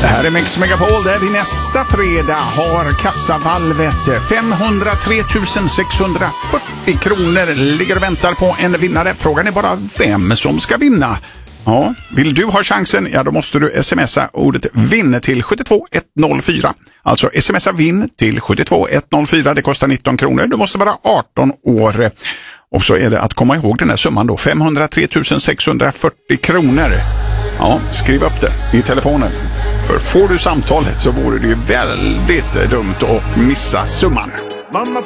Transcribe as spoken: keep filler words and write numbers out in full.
Det här är Mix Megapol där vi nästa fredag har kassavalvet. femhundratre tusen sexhundrafyrtio kronor ligger och väntar på en vinnare. Frågan är bara vem som ska vinna. Ja, vill du ha chansen? Ja, då måste du smsa ordet vinn till sju två ett noll fyra. Alltså smsa vinn till sju två ett noll fyra. Det kostar nitton kronor. Du måste vara arton år. Och så är det att komma ihåg den här summan då. femhundratre tusen sexhundrafyrtio kronor. Ja, skriv upp det i telefonen. För får du samtalet så vore det ju väldigt dumt att missa summan. Mamma